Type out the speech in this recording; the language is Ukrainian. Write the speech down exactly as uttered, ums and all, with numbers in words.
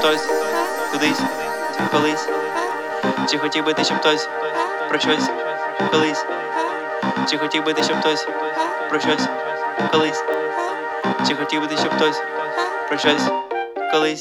хтось кудись колись? Чи хотів би ти, щоб хтось про щось колись? Чи хотів би ти, щоб хтось про щось колись? Чи хотів би ти, щоб хтось про щось колись?